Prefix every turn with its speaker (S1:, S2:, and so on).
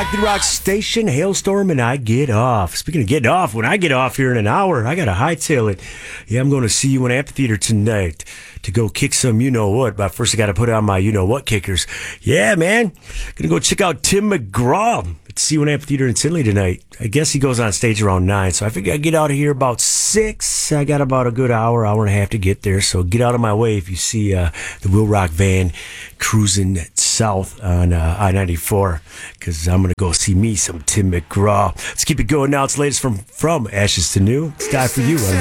S1: The Rock Station, Hailstorm, and I get off. Speaking of getting off, when I get off here in an hour, I got to hightail it. Yeah, I'm going to see you in Amphitheater tonight to go kick some you-know-what. But first, I got to put on my you-know-what kickers. Yeah, man. Going to go check out Tim McGraw at CU Amphitheater in Tinley tonight. I guess he goes on stage around 9, so I figure I get out of here about 6. I got about a good hour and a half to get there, so get out of my way if you see the Will Rock van cruising south on I-94, because I'm going to go see me some Tim McGraw. Let's keep it going now. It's the latest from Ashes to New. It's time for you on